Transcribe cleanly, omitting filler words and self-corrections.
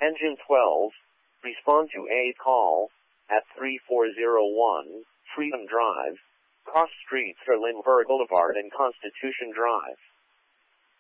Engine 12, respond to a call at 3401 Freedom Drive, cross streets for Lindbergh Boulevard and Constitution Drive.